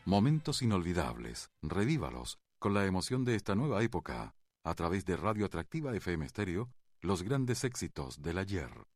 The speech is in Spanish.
Momentos inolvidables, revívalos con la emoción de esta nueva época, a través de Radio Atractiva FM Stereo, los grandes éxitos del ayer.